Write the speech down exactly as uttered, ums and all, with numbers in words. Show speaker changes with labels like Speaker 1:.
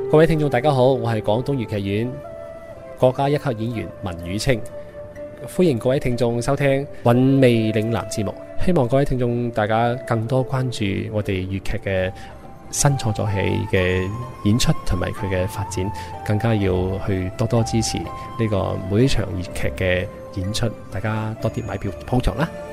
Speaker 1: 各位聽眾大家好，我係廣東粵劇院國家一級演員文宇清，歡迎各位聽眾收聽韻味嶺南節目。希望各位聽眾大家更多關注我哋粵劇嘅新創作戲嘅演出同埋佢嘅發展，更加要去多多支持呢個每一場粵劇嘅演出，大家多啲買票捧場啦。